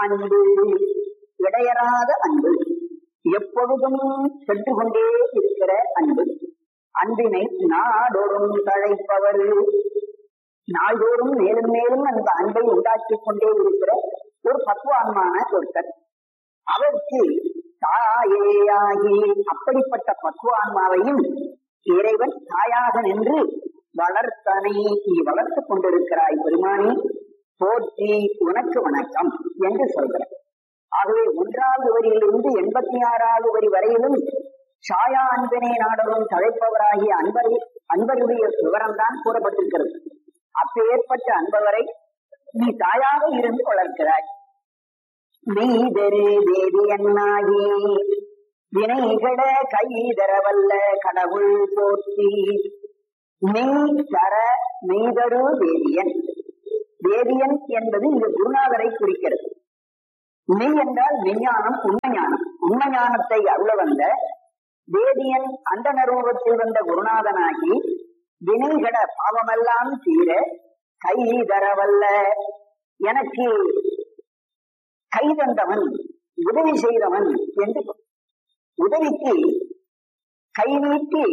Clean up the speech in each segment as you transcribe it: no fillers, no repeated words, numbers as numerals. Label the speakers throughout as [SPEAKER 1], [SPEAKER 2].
[SPEAKER 1] அன்பு இடையறாத அன்பு, எப்பொழுதும் சென்று கொண்டே இருக்கிற அன்பு. அன்பினை நாடோறும் தழைப்பவர், நாள்தோறும் மேலும் மேலும் அந்த அன்பை உண்டாக்கிக் கொண்டே இருக்கிற ஒரு பக்குவான்மான ஒருத்தர். அவருக்கு தாயேயாகி அப்படிப்பட்ட பக்குவான்மாவையும் இறைவன் தாயாக நின்று வளர்த்தனை நீ வளர்த்துக் கொண்டிருக்கிறாய் பெருமானி, போற்றி உனக்கு வணக்கம் என்று சொல்கிறார். ஆகவே 1வது வரியிலிருந்து 86வது வரி வரையிலும் சாயா அன்பினை நாடலும் தழைப்பவராகிய அன்பருடைய விவரம் தான் கூறப்பட்டிருக்கிறது. அப்பேற்பட்ட அன்பவரை நீ தாயாக இருந்து வளர்க்கிறாய். மெய்தரு தேவியன்னாகி வினைகட கைதரவல்ல கடவுள் போற்றி. மெய்தரு தேவியன், தேவியன் என்பது இந்த குருநாதரை குறிக்கிறது. மெய் என்றால் விஞ்ஞானம், உண்மைஞானம். உண்மைஞானத்தை அருள வந்த வேதியன் அந்த நரூபத்தில் வந்த குருநாதனாகி வினைகட பாவமெல்லாம் தீர கை தரவல்ல எனக்கு கை தந்தவன், உதவி செய்தவன் என்று. உதவிக்கு கை நீட்டி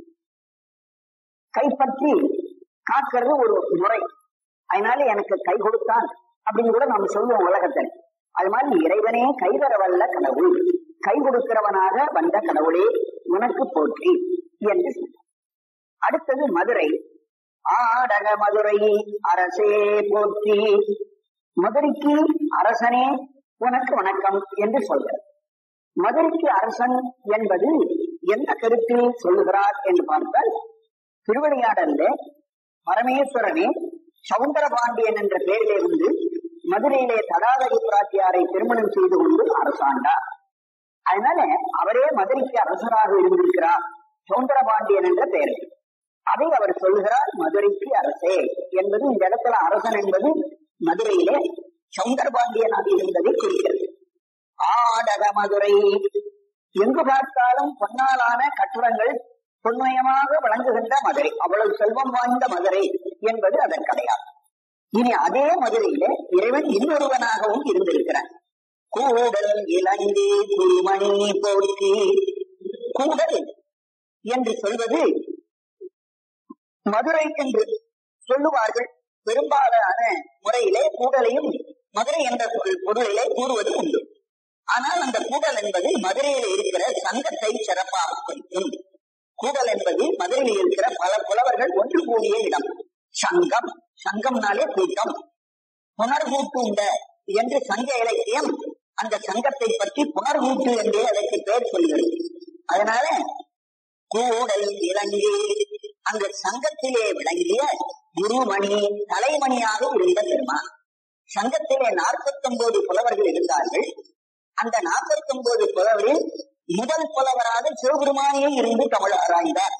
[SPEAKER 1] கைப்பற்றி காக்கிறது ஒரு முறை. அதனால எனக்கு கை கொடுத்தான் அப்படின்னு கூட நாம் சொல்லுவோம் உலகத்தில். அது மாதிரி இறைவனே கைதரவல்ல கடவுள், கை கொடுக்கிறவனாக வந்த கடவுளே உனக்கு போற்றி என்று சொன்னார். அடுத்தது மதுரை. ஆடக மதுரை அரசே போற்றி. மதுரைக்கு அரசனே உனக்கு வணக்கம் என்று சொல்கிறார். மதுரைக்கு அரசன் என்பது எந்த கருத்தில் சொல்லுகிறார் என்று பார்த்தால், திருவிளையாடல்ல பரமேஸ்வரனே சவுந்தர பாண்டியன் என்ற பெயரிலே வந்து மதுரையிலே தடாதகி பிராட்டியாரை திருமணம் செய்து கொண்டு அரசாண்டார். அதனால அவரே மதுரைக்கு அரசராக இருந்திருக்கிறார், சவுந்தர பாண்டியன் என்ற பெயரில். அதை அவர் சொல்கிறார் மதுரைக்கு அரசே என்பது. இந்த இடத்துல அரசன் என்பது மதுரையிலே சவுந்தர பாண்டியனாக இருந்ததை குறிக்கிறது. ஆடக மதுரை, எங்கு பார்த்தாலும் பொன்னாலான கட்டுரங்கள் பொன்மயமாக வழங்குகின்ற மதுரை, அவ்வளவு செல்வம் வாய்ந்த மதுரை என்பது அதற்கடையாகும். இனி அதே மதுரையிலே இறைவன் இன்னொருவனாகவும் இருந்திருக்கிறார். கூடல் இலங்கை குருமணி போற்றி. கூடல் என்று சொல்வது மதுரை என்று சொல்லுவார்கள். பெரும்பாலான முறையிலே கூடலையும் மதுரை என்ற பொருளிலே கூறுவது உண்டு. ஆனால் அந்த கூடல் என்பது மதுரையில் இருக்கிற சங்கத்தை சிறப்பாக குறிக்கும். கூடல் என்பது மதுரையில் இருக்கிற பல புலவர்கள் ஒன்று கூடிய இடம். சங்கம், சங்கம்னாலே கூட்டம். புனர்கூட்டுண்ட என்று சங்க இலக்கியம் அந்த சங்கத்தை பற்றி புனர்கூட்டு என்றே அதற்கு பெயர் சொல்கிறது. அதனால கூடல் இலங்கை அந்த சங்கத்திலே விளங்கிய குருமணி, தலைமணியாக இருந்த பெருமான். சங்கத்திலே 49 புலவர்கள் இருந்தார்கள். அந்த 49 புலவரில் முதல் புலவராக சிவபெருமானியே இருந்து தமிழ் ஆராய்ந்தார்.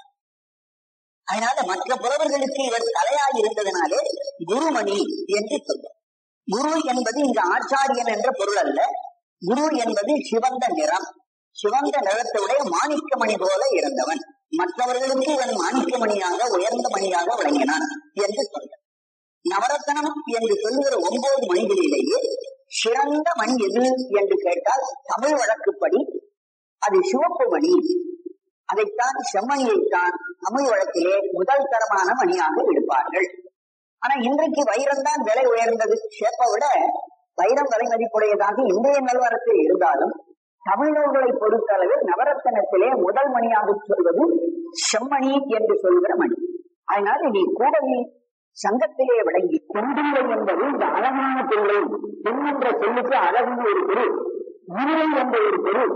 [SPEAKER 1] அதனால மற்ற புலவர்களுக்கு இவர் தலையாக இருந்ததனாலே குருமணி என்று சொல்வார். குரு என்பது இங்கு ஆச்சாரியன் என்ற பொருள் அல்ல. குரு என்பது சிவந்த நிறம், சிவந்த நிறத்துடைய மாணிக்கமணி போல இருந்தவன். மற்றவர்களுக்கு இவன் மாணிக்கமணியாக உயர்ந்த மணியாக விளங்கினான் என்று சொல்றார். நவரத்தனம் என்று சொல்லுகிற 9 மணிகளிலேயே சிறந்த மணி எது என்று கேட்டால் தமிழ் வழக்குப்படி அது சிவப்பு மணி. அதைத்தான் செம்மணியைத்தான் தமிழ் வழக்கிலே முதல் தரமான மணியாக எடுப்பார்கள். ஆனா இன்றைக்கு வைரம் தான் விலை உயர்ந்தது. சேப்பை விட வைரம் விலை மதிப்புடையதாக இன்றைய நிலவரத்தில் இருந்தாலும் தமிழர்களை பொறுத்தளவில் நவரத்தனத்திலே முதல் மணியாக சொல்வது செம்மணி என்று சொல்கிற மணி. அதனால நீ கூடலில் சங்கத்திலே விளங்கி கொண்டுள்ளை என்பது இந்த அழகான பொருளை என்ற சொல்லுக்கு அழகுன்னு ஒரு பொருள், இனிமை என்ற ஒரு பொருள்.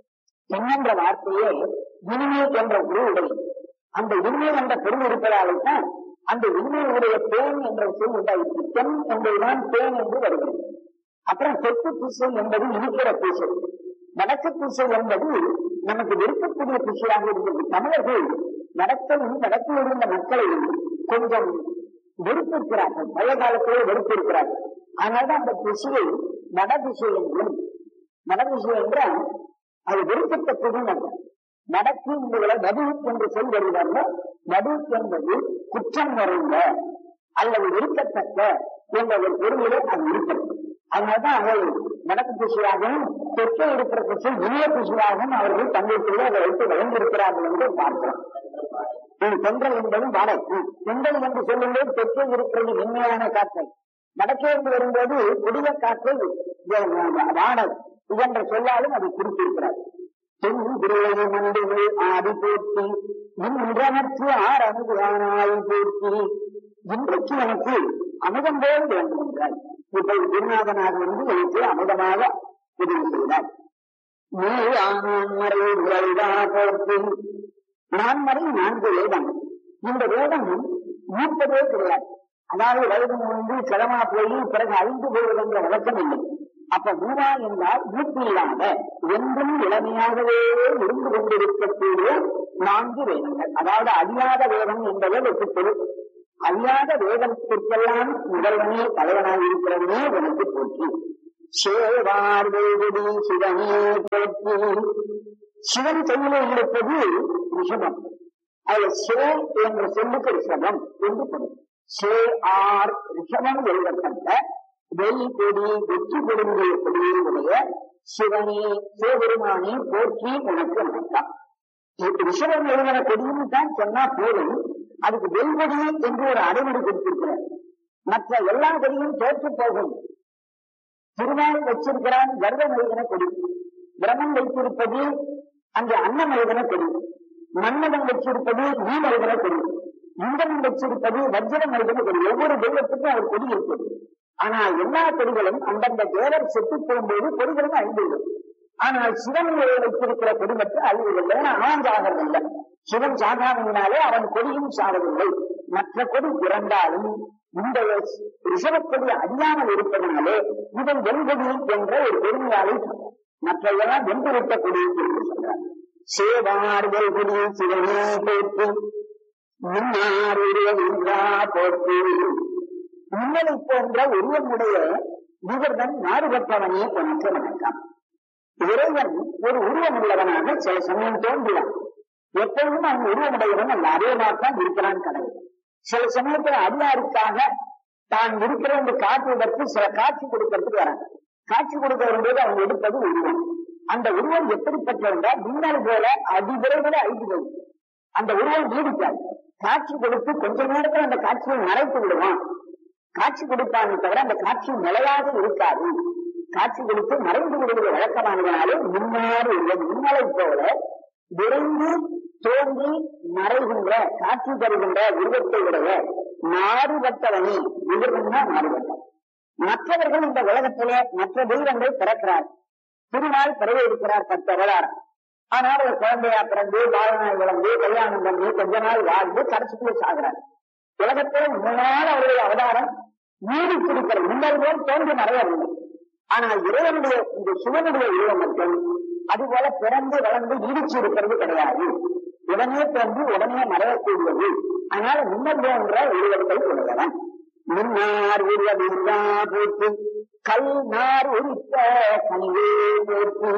[SPEAKER 1] என்ற வார்த்தையே இனிமை என்ற பொருளுடைய அந்த இனிமை என்ற பொருள் இருப்பதால்தான் அந்த இனிமையுடைய தேன் என்ற சொல் உண்டாயிற்று. தென் என்பதுதான் தேன் என்று வருகிறது. அப்புறம் தெற்கு பூசை என்பது இனிக்கிற பூசை, வடக்கு பூசை என்பது நமக்கு வெறுக்கக்கூடிய பூசையாக இருந்தது. தமிழர்கள் வடக்கில் இருந்த மக்களையும் கொஞ்சம் வெறுப்பிருக்கிறார்கள், பழைய காலத்திலே வெறுப்பிருக்கிறார்கள். அதனால்தான் அந்த திசையை வடதிசை என்றும், வடதிசை என்றால் அது வெறுக்கத்தக்கதும் அல்ல. வடக்கு இந்த வடு என்று சொல் வருவார்கள். வடு என்பது குற்றம் நிறைந்த அல்லது வெறுக்கத்தக்க என்ற ஒரு பொருளிலே அது இருக்கிறது.
[SPEAKER 2] அதனால்தான் அவள் வடக்கு திசையாகவும் தெற்கே இருக்கிற திசை இணைய திசையாகவும் அவர்கள் தங்களுக்குள்ளே அதை வைத்து வழங்கியிருக்கிறார்கள் என்று பார்க்கிறோம். தென்றல் என்பதும் வாடை. தென்றல் என்று சொல்லும்போது தெற்கே இருக்கிறது மென்மையான காற்றை, வடக்கே இருந்து வரும்போது கொடிய காற்றை வாடை என்ற சொல்லாலும் அதை குறிப்பிருக்கிறார். ஆதி போற்றி இன்றனற்கு ஆர் அமுதானாய் போற்றி. இன்றைக்கு எனக்கு அமுதம் போல் வேண்டும் என்றார். இப்போது குருநாதனாக வந்து எனக்கு அமுதமாக உதவி செய்தார். நீ ஆன்மறை விளைவா போற்றி. நான்மறை 4 வேதம். இந்த வேதம் மூப்பதே கிடையாது. அதாவது வேதம் வந்து கிழமா போய் பிறகு அழிந்து போவது என்ற வழக்கம் இல்லை. அப்ப மூவா என்றால் மூப்பு இல்லாத என்றும் இளமையாகவே இருந்து கொண்டிருக்கக்கூடிய 4 வேதங்கள். அதாவது அழியாத வேதம் என்பதை வெற்றிப்பொருள். அழியாத வேதத்திற்கெல்லாம் முதல்வனே தலைவனாக இருக்கிறவனே எனக்கு போற்றி. சேவார் வேதி சிவனே போற்றி. சிவன் கையிலே இருப்பது ரிஷபம். அது சே என்ற சொல்லுக்கு ரிஷபம் என்று பொருள். சே ஆர் ரிஷபம் எழுதப்பட்ட வெல் கொடி வெற்றி கொடுங்கிய கொடியுடைய சிவனே சிவபெருமானே போற்றி உனக்கு வணக்கம். ரிஷபம் எழுதின கொடின்னு தான் சொன்னா போதும். அதுக்கு வெல்வெடி என்று ஒரு அடைமொழி கொடுத்திருக்கிறார். மற்ற எல்லா கொடியும் தோற்று போகும். திருநாள் வச்சிருக்கிறான் கர்வம் எழுதின கொடி. பிரமன் வைத்திருப்பது அங்கே அன்னம் எழுதின கொடி. மன்னதம் வச்சிருப்பது நீர் எழுதின கொடி. இந்தனம் வச்சிருப்பது வஜ்ரம் எழுதின கொடி. ஒவ்வொரு தெய்வத்துக்கும் அவர் கொடி இருக்குது. ஆனால் எல்லா கொடிகளும் அந்தந்த தேவர் செத்து போகும்போது கொடிகளும் அழிந்துவிடும். ஆனால் சிவன் வைத்திருக்கிற கொடி மட்டும் அழிவதில்லை. ஏன்னா அவன் சாகவில்லை. சிவன் சாகாவினாலே அவன் கொடியும் சாகவில்லை. மற்ற கொடி இறந்தாலும் இந்த ரிஷபக்கொடி அழியாமல் இருப்பதனாலே இவன் வெண்கொடி என்ற ஒரு பெருமையாலை சொன்னார். மற்ற எல்லாம் வென்றுவிட்ட கொடி என்று சொல்றார். சேவார் வெல்கொடி சிவனே போற்றி. முன்னார் உருவா போற்றி. முன்னலை போன்ற உருவமுடைய விவர்தன் மாறுபட்டவனே உனக்கு வணக்கம். இறைவன் ஒரு உருவம் உள்ளவனாக சில சமயம் தோன்றுவான். எப்பொழுதும் அவன் உருவமுடையவன் அல்ல. அதே மாதிரிதான் இருக்கிறான் கடவுள். சில சமயத்தில் அடியாருக்காக தான் இருக்கிற என்று காட்டுவதற்கு சில காட்சி கொடுக்கறதுக்கு வராங்க. காட்சி கொடுக்க வரும்போது அவன் எடுப்பது உருவம். அந்த உருவம் எப்படிப்பட்டவென்றால் மின்னல் போல அதிவிரைவில் அழிந்து அந்த உருவம் நீடிக்காது. காட்சி கொடுத்து கொஞ்ச நேரத்தில் அந்த காட்சியை மறைத்து விடுவான். காட்சி கொடுப்பானே தவிர அந்த காட்சி நிலையாக இருக்காது. காட்சி கொடுத்து மறைந்து விடுவது வழக்கமானதனாலே முன்னாறு முன்னலை போல விரைந்து தோன்றி மறைகின்ற காட்சி தருகின்ற உருவத்தை உடைய மாறுபட்டவனே விருதுன்னா மாறுபட்டவன். மற்றவர்கள் இந்த உலகத்திலே மற்ற தெய்வங்கள் பிறக்கிறார். திருநாள் பிறகு இருக்கிறார் 10 வரலாறு. ஆனால் ஒரு குழந்தையா பிறந்து வாழ்நாள் வளர்ந்து கல்யாணம் பண்ணி கொஞ்ச நாள் வாழ்ந்து கடைசிக்குள்ளே சாகிறார். உலகத்தில் முன்னால் அவருடைய அவதாரம் நீடித்திருக்கிற முன்னர் போல் தோன்றி மறையவில்லை. ஆனால் இறைவனுடைய இந்த சிவனுடைய உருவம் மட்டும் அதுபோல பிறந்து வளர்ந்து நீடிச்சு இருக்கிறது கிடையாது. உடனே தோன்றி உடனே மறையக்கூடியது. அதனால முன்னர் போன்ற உருவத்தை கொள்கிறவன். முன்னார் உருவா போற்றி. கல் நார் உரித்த கல்வே போற்றி.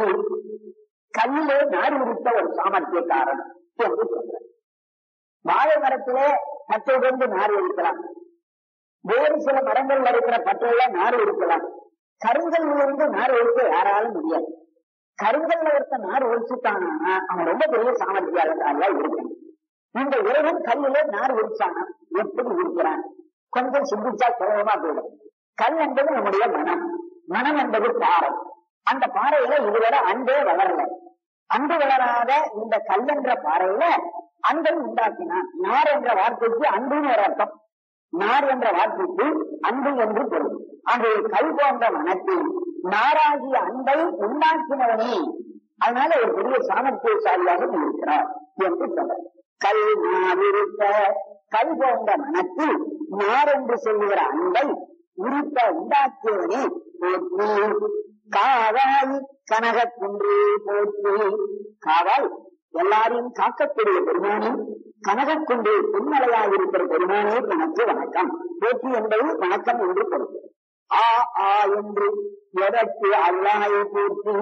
[SPEAKER 2] கல்லிலே நார் உரித்த ஒரு சாமர்த்தியக்காரன் என்று சொல்றார். வாழை மரத்திலே பச்சை கொண்டு நார் இருக்கலாம். வேறு சில மரங்கள்ல இருக்கிற பற்றையில நார் இருக்கலாம். கருங்கல்லிருந்து நார் ஒழிக்க யாராலும் முடியாது. கருங்கல்ல இருக்க நார் ஒழிச்சுட்டானா அவன் ரொம்ப பெரிய சாமர்த்தியாளர்களா இருக்கணும். இந்த இறைவன் கல்லிலே நார் ஒழிச்சானா எப்படி இருக்கிறான்? கொஞ்சம் சிந்திச்சா சுலபமா போயிடும். கல் என்பது நம்முடைய மனம். மனம் என்பது பாறை. அந்த பாறையில இதுவரை அன்பே வளரல. அன்பு வளராத இந்த கல் என்ற பாறையில அன்பை உண்டாக்கினான். நார் என்ற வார்த்தைக்கு அன்புன்னு ஒரு அர்த்தம். நார் என்ற வார்த்தைக்கு அன்பு என்று பொருள். ஆகிய கல் போன்ற மனத்தில் நாராகிய அன்பை உண்டாக்கினவனே. அதனால ஒரு பெரிய சாமர்த்தியசாலியாக இருக்கிறார் என்று சொல்ற. கல் நார் இருக்க கல் போன்ற மனத்தில் நார் என்று சொல்லுகிற அன்பை உரித்த உண்டாக்கியவனே போற்றி. காவாய் கனக குன்று போற்றி. காவாய் எல்லாரையும் காக்கக்கூடிய பெருமானே, கனகக்குன்று பொன்மலையாக இருக்கிற பெருமானே எனக்கு வணக்கம். போற்றி என்பது வணக்கம் என்று பொருள். ஆ ஆ என்று எதற்கு அல்லாயை போற்றி.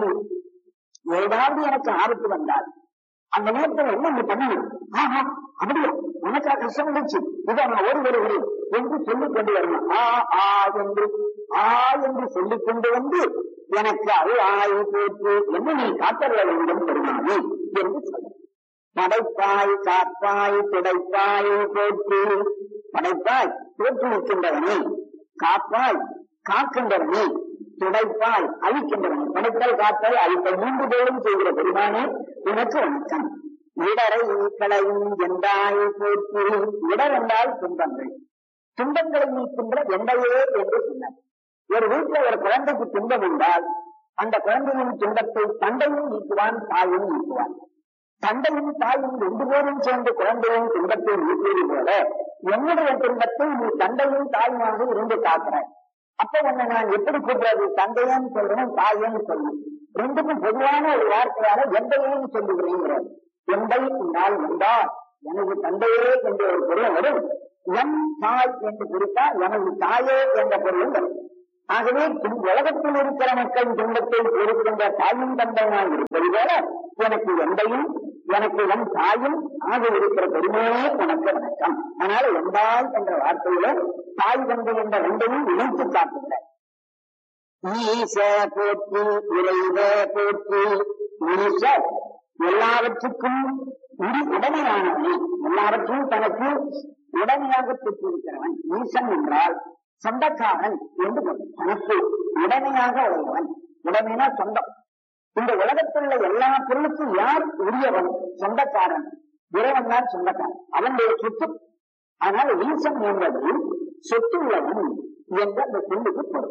[SPEAKER 2] ஏதாவது எனக்கு ஆபத்து வந்தால் அந்த நேரத்தில் என்ன நீ பண்ணணும்? ஆஹா அப்படியா, உனக்கா கஷ்டம் இருந்துச்சு, இதை நான் ஓடி வருகிறேன் என்று சொல்லிக் கொண்டு வரணும். ஆ ஆ என்று சொல்லிக் கொண்டு வந்து எனக்கு அருளாய் போற்று என்று நீ காத்தருள வேண்டும் பெருமானே என்று சொல்ல. படைப்பாய் காப்பாய் துடைப்பாய் போற்று. படைப்பாய் தோற்றுவிக்கின்றவனே, காப்பாய் காக்கின்றவனே, துடைப்பாய் அழிக்கின்றவனே. படைத்தல் காத்தல் அழித்தல் 3 பேரும் செய்கிற பெருமானே உனக்கு வணக்கம். இடரை களையும் எந்தாய் போற்று. இடர் என்றால் துன்பங்கள், துன்பங்களை நீக்கின்ற எந்தையே என்று சொன்னார். ஒரு வீட்டில் ஒரு குழந்தைக்கு துன்பம் என்றால் அந்த குழந்தையின் துன்பத்தை தந்தையும் நீக்குவான், தாயும் நீக்குவான். தந்தையும் தாயும் 2 பேரும் சேர்ந்து குழந்தையின் துன்பத்தை நீக்குவது போல என்னுடைய துன்பத்தை நீ தந்தையும் தாயுமாக இருந்து காக்கிறாய். அப்ப உன்னை நான் எப்படி கூப்பிடுறது? தந்தையன்னு சொல்றேன், தாயன்னு சொல்றேன். 2க்கும் பொதுவான ஒரு வார்த்தையால எந்தையேன்னு சொல்லுகிறேன். எந்தை என்றால் என்றால் எனது தந்தையே என்ற ஒரு பொருள் வரும். என் தாய் என்று குறித்தால் எனது தாயே என்ற பொருளும் வரும். ஆகவே உலகத்தில் இருக்கிற மக்கள் துன்பத்தை பொறுக்கின்ற தாயும் தந்தையாக இருப்பது போல எனக்கு எந்தையும் எனக்கு என் தாயும் ஆக இருக்கிற பெருமையே உனக்கு வணக்கம். அதனால எந்தாய் என்ற வார்த்தையில தாய் தந்தை என்ற 2ஐயும் இணைத்து காட்டுகிறார். ஈச போற்றி இறைவ போற்றி. ஈச எல்லாவற்றுக்கும் உடமையானவனே, எல்லாவற்றையும் தனக்கு உடமையாக பெற்றிருக்கிறவன். ஈசன் என்றால் சொந்தக்காரன் என்று தனக்கு உடமையாக உடையவன். உடமைனா சொந்தம். இந்த உலகத்தில் உள்ள எல்லா பொருளுக்கும் யார் உரியவன்? சொந்தக்காரன். இறைவன் தான் சொந்தக்காரன், அவனுடைய சொத்து. அதனால ஈசன் என்பது சொத்து உள்ளவன் என்ற அந்த சொல்லுக்கு பொருள்.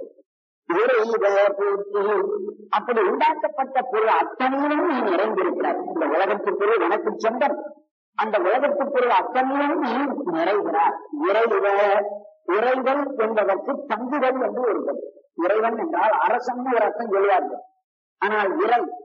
[SPEAKER 2] அப்படி உண்டாக்கப்பட்ட பொருள் அத்தனையிலும் நீ நிறைந்திருக்கிறாய். இந்த உலகத்து பொருள் எனக்கு சொந்தம். அந்த உலகத்து பொருள் அத்தனையிலும் நீ நிறைகிறார். இறைவன் என்பதற்கு தங்குதல் என்று ஒரு பொருள். இறைவன் என்றால் அரசன் ஒரு அர்த்தம் சொல்லுவார்கள். ஆனால் இறை